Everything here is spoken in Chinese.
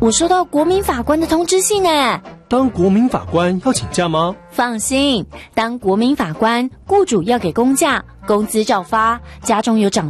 我收到国民法官的通知信哎。 当国民法官要请假吗？ 放心，当国民法官，雇主要给公假，工资照发，家中有长